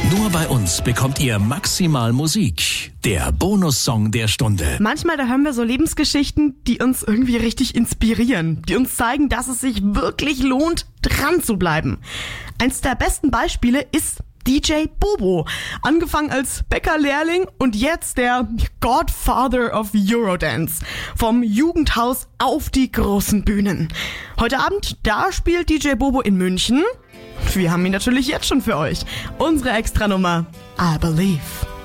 Nur bei uns bekommt ihr maximal Musik. Der Bonussong der Stunde. Manchmal, da hören wir so Lebensgeschichten, die uns irgendwie richtig inspirieren. Die uns zeigen, dass es sich wirklich lohnt, dran zu bleiben. Eins der besten Beispiele ist DJ Bobo. Angefangen als Bäckerlehrling und jetzt der Godfather of Eurodance. Vom Jugendhaus auf die großen Bühnen. Heute Abend, da spielt DJ Bobo in München. Wir haben ihn natürlich jetzt schon für euch. Unsere Extranummer, I Believe.